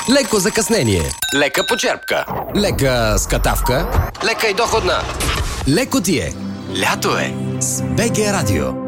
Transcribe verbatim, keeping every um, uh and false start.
Леко закъснение, лека почерпка, лека скатавка, лека и доходна. Леко ти е. Лято е с БГ Радио.